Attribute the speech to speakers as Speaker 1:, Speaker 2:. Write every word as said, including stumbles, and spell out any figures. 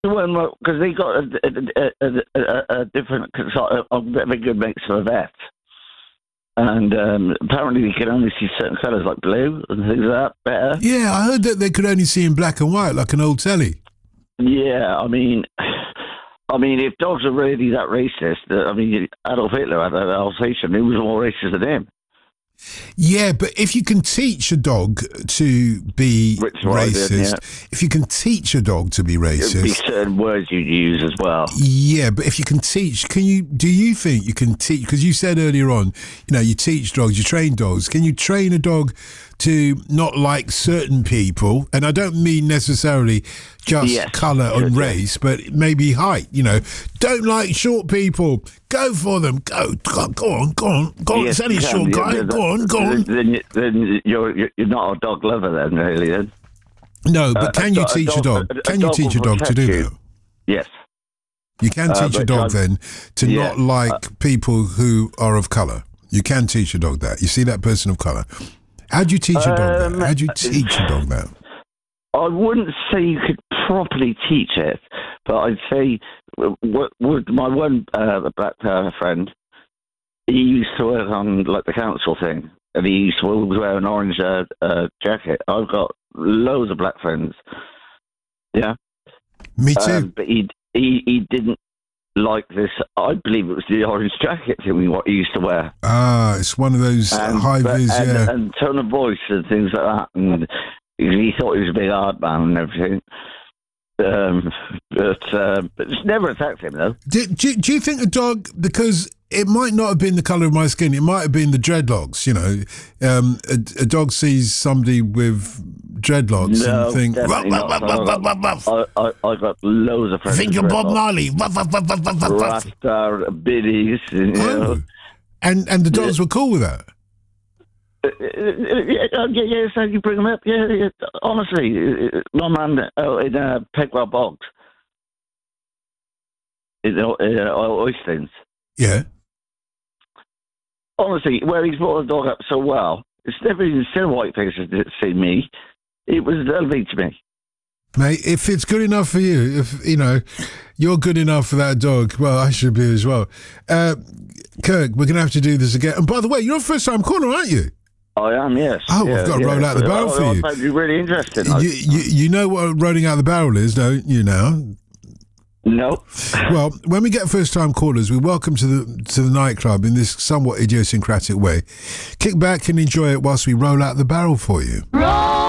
Speaker 1: Well, because they got a, a, a, a, a different sort of a bit of a good mix for a vet. And um, apparently you can only see certain colours like blue and things like that better.
Speaker 2: Yeah, I heard that they could only see in black and white, like an old telly.
Speaker 1: Yeah, I mean, I mean, if dogs are really that racist, uh, I mean, Adolf Hitler had an Alsatian who was more racist than him.
Speaker 2: Yeah, but if you can teach a dog to be
Speaker 1: Rich
Speaker 2: racist,
Speaker 1: Ryden, yeah.
Speaker 2: if you can teach a dog to be racist,
Speaker 1: There'd be certain words you'd use as well.
Speaker 2: Yeah, but if you can teach, can you? Do you think you can teach? Because you said earlier on, you know, you teach dogs, you train dogs. Can you train a dog to not like certain people? And I don't mean necessarily just
Speaker 1: yes,
Speaker 2: colour and race, but maybe height. You know, don't like short people. Go for them. Go, go, go on, go on, go on.
Speaker 1: Yes,
Speaker 2: It's only a short
Speaker 1: yeah,
Speaker 2: guy.
Speaker 1: yeah,
Speaker 2: Go on, go on.
Speaker 1: Then, then you're you're not a dog lover, then, really. Then.
Speaker 2: No, but
Speaker 1: Uh,
Speaker 2: can
Speaker 1: a
Speaker 2: you
Speaker 1: do-
Speaker 2: teach a dog?
Speaker 1: a- a
Speaker 2: Can you
Speaker 1: dog
Speaker 2: teach a
Speaker 1: will
Speaker 2: dog to do
Speaker 1: protect you.
Speaker 2: that?
Speaker 1: Yes.
Speaker 2: You can
Speaker 1: Uh,
Speaker 2: teach a
Speaker 1: but
Speaker 2: dog
Speaker 1: I'm-
Speaker 2: then to
Speaker 1: yeah,
Speaker 2: not like
Speaker 1: uh,
Speaker 2: people who are of colour. You can teach a dog that. You see that person of colour. How do you teach a dog
Speaker 1: Um,
Speaker 2: that? How do you teach a dog that?
Speaker 1: I wouldn't say you could properly teach it, but I'd say what would my one uh, black uh, friend, he used to work on like the council thing, and he used to always wear an orange uh, uh, jacket. I've got loads of black friends. Yeah,
Speaker 2: Me too.
Speaker 1: um, but he he he didn't like this. I believe it was the orange jacket thing what he used to wear.
Speaker 2: Ah, it's one of those
Speaker 1: And,
Speaker 2: high
Speaker 1: but-
Speaker 2: vis,
Speaker 1: and,
Speaker 2: yeah.
Speaker 1: and tone of voice and things like that. And he thought he was a big hard man and everything. Um, but, uh, but it's never attacked him, though.
Speaker 2: Do, do, do you think a dog, because it might not have been the colour of my skin, it might have been the dreadlocks, you know. Um, a, a dog sees somebody with dreadlocks
Speaker 1: No,
Speaker 2: and think,
Speaker 1: definitely
Speaker 2: ruff, ruff,
Speaker 1: not.
Speaker 2: ruff, ruff, ruff, ruff.
Speaker 1: I, I, I got loads of friends.
Speaker 2: Think of
Speaker 1: with
Speaker 2: Bob
Speaker 1: dreadlocks.
Speaker 2: Marley. Ruff, ruff, ruff, ruff, ruff, ruff.
Speaker 1: Rasta, biddies, you know.
Speaker 2: Oh. And, and the dogs were cool with that?
Speaker 1: Uh, yeah, yeah, yeah, so you bring them up. Yeah, yeah. Honestly, uh, my man uh, in uh, Pegwell Bogs, in uh, Oystins.
Speaker 2: Yeah.
Speaker 1: Honestly, where he's brought the dog up so well, it's never even seen a white face to see me. It was lovely to me.
Speaker 2: Mate, if it's good enough for you, if, you know, you're good enough for that dog, well, I should be as well. Uh, Kirk, we're going to have to do this again. And by the way, you're a first-time caller, aren't you?
Speaker 1: I am, yes.
Speaker 2: Oh,
Speaker 1: yeah,
Speaker 2: we've got to
Speaker 1: yeah.
Speaker 2: roll out the barrel
Speaker 1: I,
Speaker 2: for
Speaker 1: I
Speaker 2: you.
Speaker 1: found you really interesting.
Speaker 2: You, you. You know what rolling out the barrel is, don't you now?
Speaker 1: No.
Speaker 2: Well, when we get first-time callers, we welcome to the to the nightclub in this somewhat idiosyncratic way. Kick back and enjoy it whilst we roll out the barrel for you.
Speaker 3: Roll